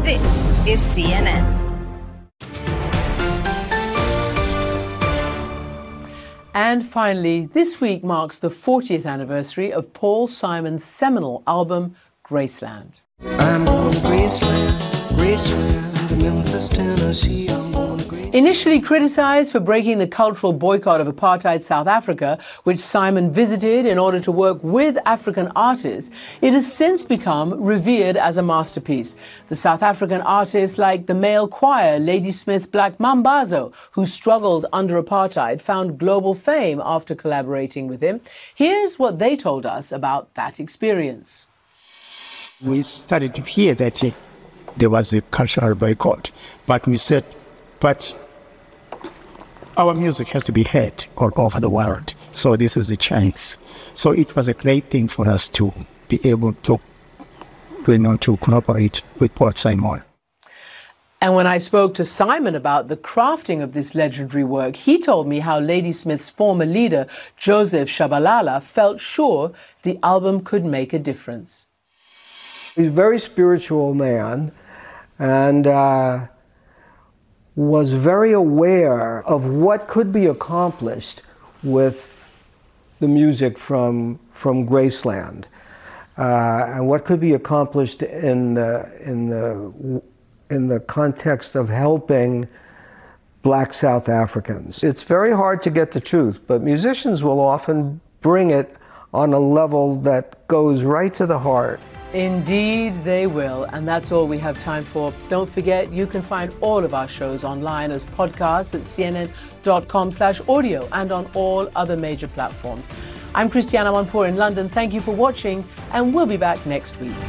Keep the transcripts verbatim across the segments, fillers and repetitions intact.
This is C N N. And finally, this week marks the fortieth anniversary of Paul Simon's seminal album, Graceland. I'm going to Graceland, Graceland, Memphis, Tennessee. I'm going to Graceland. Initially criticized for breaking the cultural boycott of apartheid South Africa, which Simon visited in order to work with African artists, it has since become revered as a masterpiece. The South African artists like the male choir Ladysmith Black Mambazo, who struggled under apartheid, found global fame after collaborating with him. Here's what they told us about that experience. We started to hear that uh, there was a cultural boycott, but we said, but our music has to be heard all over the world. So this is a chance. So it was a great thing for us to be able to, you know, to collaborate with Paul Simon. And when I spoke to Simon about the crafting of this legendary work, he told me how Ladysmith's former leader, Joseph Shabalala, felt sure the album could make a difference. He's a very spiritual man and uh, was very aware of what could be accomplished with the music from, from Graceland uh, and what could be accomplished in the, in, the, in the context of helping Black South Africans. It's very hard to get the truth, but musicians will often bring it on a level that goes right to the heart. Indeed, they will. And that's all we have time for. Don't forget, you can find all of our shows online as podcasts at cnn.com slash audio and on all other major platforms. I'm Christiana Manpour in London. Thank you for watching, and we'll be back next week.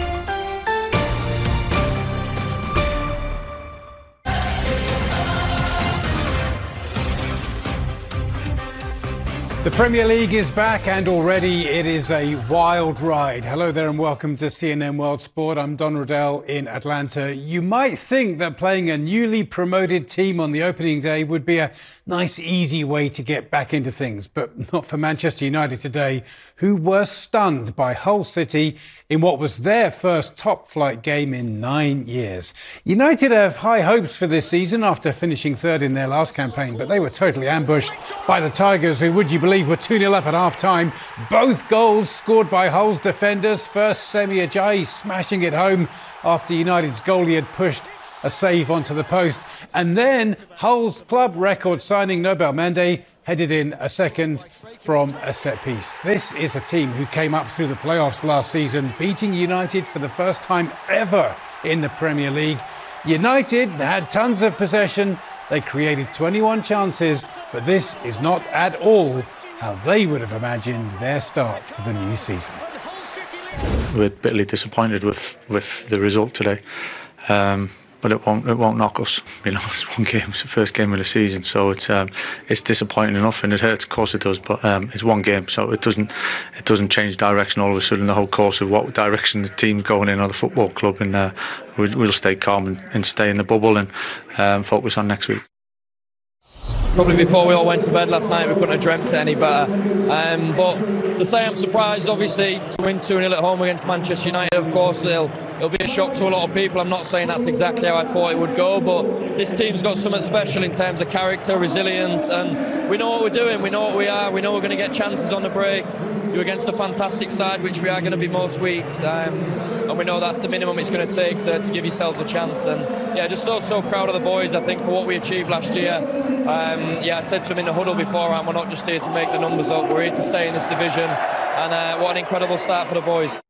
The Premier League is back, and already it is a wild ride. Hello there and welcome to C N N World Sport. I'm Don Riddell in Atlanta. You might think that playing a newly promoted team on the opening day would be a nice, easy way to get back into things, but not for Manchester United today, who were stunned by Hull City in what was their first top-flight game in nine years. United have high hopes for this season after finishing third in their last campaign, but they were totally ambushed by the Tigers, who, would you believe, were two nil up at half-time. Both goals scored by Hull's defenders. First, Semi Ajayi smashing it home after United's goalie had pushed a save onto the post. And then Hull's club record signing Nobel Mendy headed in a second from a set piece. This is a team who came up through the playoffs last season, beating United for the first time ever in the Premier League. United had tons of possession. They created twenty-one chances, but this is not at all how they would have imagined their start to the new season. We're bitterly disappointed with, with the result today. Um, But it won't it won't knock us. You know, it's one game, it's the first game of the season, so it's um, it's disappointing enough, and it hurts. Of course, it does. But um, it's one game, so it doesn't it doesn't change direction all of a sudden. The whole course of what direction the team's going in, or the football club, and uh, we'll, we'll stay calm and, and stay in the bubble and um, focus on next week. Probably before we all went to bed last night, we couldn't have dreamt it any better. Um, but to say I'm surprised, obviously, to win two nil at home against Manchester United, of course, it'll, it'll be a shock to a lot of people. I'm not saying that's exactly how I thought it would go, but this team's got something special in terms of character, resilience, and we know what we're doing, we know what we are, we know we're going to get chances on the break. You're against a fantastic side, which we are going to be most weeks, um, and we know that's the minimum it's going to take to, to give yourselves a chance. And yeah, just so so proud of the boys, I think, for what we achieved last year. Um, yeah, I said to them in the huddle beforehand, we're not just here to make the numbers up, we're here to stay in this division, and uh, what an incredible start for the boys.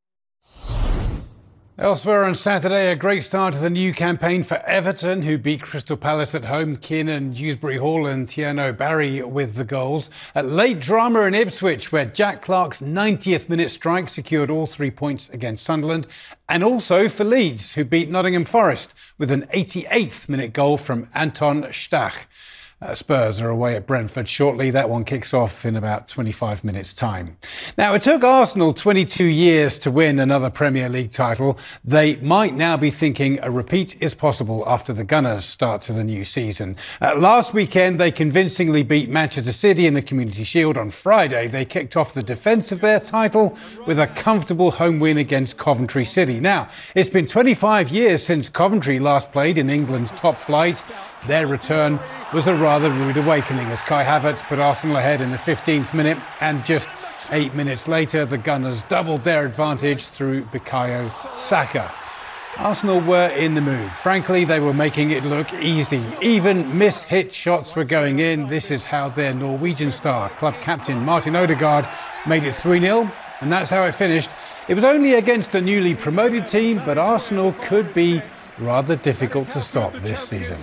Elsewhere on Saturday, a great start to the new campaign for Everton, who beat Crystal Palace at home. Kiernan Dewsbury Hall and Tiano Barry with the goals. At late drama in Ipswich, where Jack Clarke's ninetieth minute strike secured all three points against Sunderland. And also for Leeds, who beat Nottingham Forest with an eighty-eighth minute goal from Anton Stach. Uh, Spurs are away at Brentford shortly. That one kicks off in about twenty-five minutes' time. Now, it took Arsenal twenty-two years to win another Premier League title. They might now be thinking a repeat is possible after the Gunners start to the new season. Uh, last weekend, they convincingly beat Manchester City in the Community Shield. On Friday, they kicked off the defence of their title with a comfortable home win against Coventry City. Now, it's been twenty-five years since Coventry last played in England's top flight. Their return was a rather rude awakening as Kai Havertz put Arsenal ahead in the fifteenth minute, and just eight minutes later the Gunners doubled their advantage through Bukayo Saka. Arsenal were in the mood. Frankly, they were making it look easy. Even miss-hit shots were going in. This is how their Norwegian star, club captain Martin Odegaard, made it three nil, and that's how it finished. It was only against a newly promoted team, but Arsenal could be rather difficult to stop this season.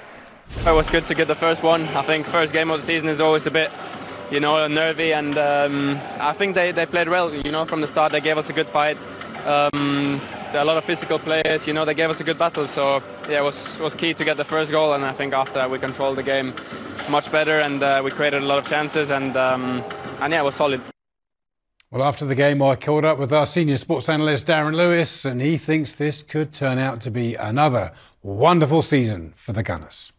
It was good to get the first one. I think first game of the season is always a bit, you know, nervy, and um, I think they, they played well. You know, from the start they gave us a good fight. Um, there are a lot of physical players. You know, they gave us a good battle. So yeah, it was was key to get the first goal, and I think after that we controlled the game much better, and uh, we created a lot of chances, and um, and yeah, it was solid. Well, after the game, I caught up with our senior sports analyst, Darren Lewis, and he thinks this could turn out to be another wonderful season for the Gunners.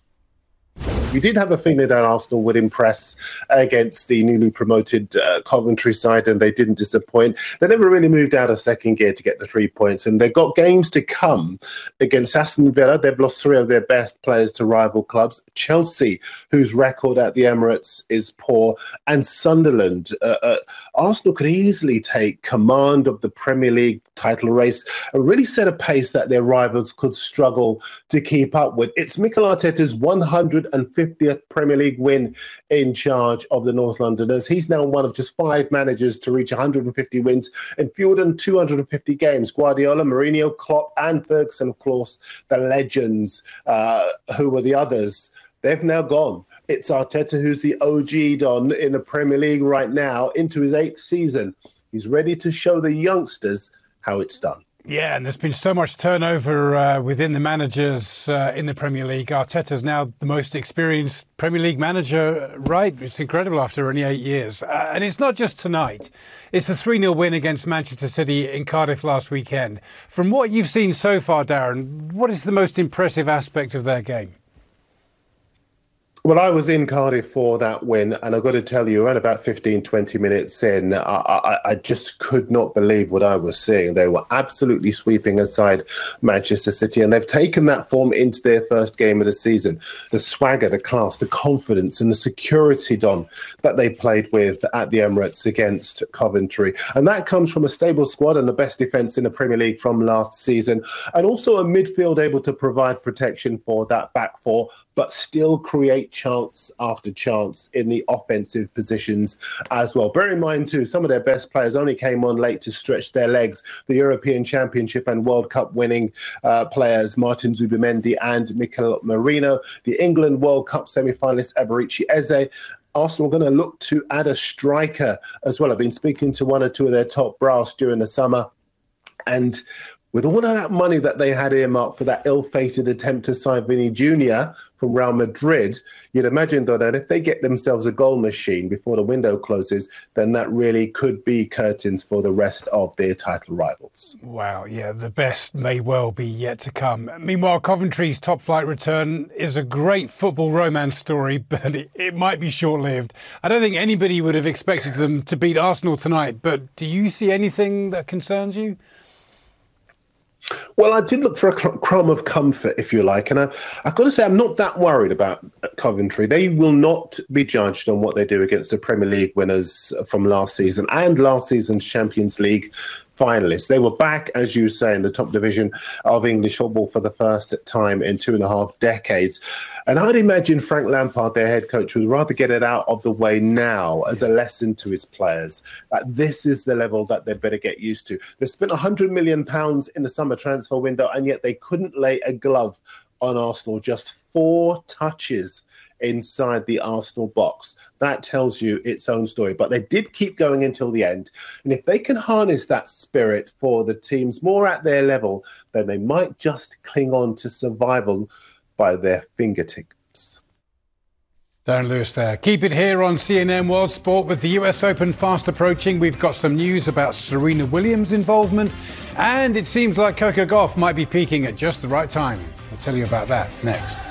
We did have a feeling that Arsenal would impress against the newly promoted uh, Coventry side, and they didn't disappoint. They never really moved out of second gear to get the three points, and they've got games to come against Aston Villa. They've lost three of their best players to rival clubs. Chelsea, whose record at the Emirates is poor, and Sunderland. Uh, uh, Arsenal could easily take command of the Premier League title race and really set a pace that their rivals could struggle to keep up with. It's Mikel Arteta's one hundred fiftieth Premier League win in charge of the North Londoners. He's now one of just five managers to reach one hundred fifty wins in fewer than two hundred fifty games. Guardiola, Mourinho, Klopp and Ferguson, of course, the legends uh, who were the others. They've now gone. It's Arteta who's the O G Don in the Premier League right now, into his eighth season. He's ready to show the youngsters how it's done. Yeah, and there's been so much turnover uh, within the managers uh, in the Premier League. Arteta's now the most experienced Premier League manager, right? It's incredible after only eight years. Uh, and it's not just tonight. It's the three nil win against Manchester City in Cardiff last weekend. From what you've seen so far, Darren, what is the most impressive aspect of their game? Well, I was in Cardiff for that win, and I've got to tell you, around about fifteen, twenty minutes in, I, I, I just could not believe what I was seeing. They were absolutely sweeping aside Manchester City, and they've taken that form into their first game of the season. The swagger, the class, the confidence and the security, Don, that they played with at the Emirates against Coventry. And that comes from a stable squad and the best defence in the Premier League from last season, and also a midfield able to provide protection for that back four, but still create chance after chance in the offensive positions as well. Bear in mind, too, some of their best players only came on late to stretch their legs. The European Championship and World Cup winning uh, players, Martin Zubimendi and Mikel Merino. The England World Cup semi-finalist, Eberici Eze. Arsenal are going to look to add a striker as well. I've been speaking to one or two of their top brass during the summer, and with all of that money that they had earmarked for that ill-fated attempt to sign Vinny Junior from Real Madrid, you'd imagine, though, that if they get themselves a goal machine before the window closes, then that really could be curtains for the rest of their title rivals. Wow, yeah, the best may well be yet to come. Meanwhile, Coventry's top-flight return is a great football romance story, but it, it might be short-lived. I don't think anybody would have expected them to beat Arsenal tonight, but do you see anything that concerns you? Well, I did look for a crumb of comfort, if you like, and I, I've got to say I'm not that worried about Coventry. They will not be judged on what they do against the Premier League winners from last season and last season's Champions League finalists. They were back, as you say, in the top division of English football for the first time in two and a half decades. And I'd imagine Frank Lampard, their head coach, would rather get it out of the way now as a lesson to his players. That this is the level that they'd better get used to. They spent one hundred million pounds in the summer transfer window, and yet they couldn't lay a glove on Arsenal. Just four touches inside the Arsenal box. That tells you its own story. But they did keep going until the end. And if they can harness that spirit for the teams more at their level, then they might just cling on to survival by their fingertips. Darren Lewis there. Keep it here on C N N World Sport. With the U S Open fast approaching, we've got some news about Serena Williams' involvement, and it seems like Coco Gauff might be peaking at just the right time. I'll tell you about that next.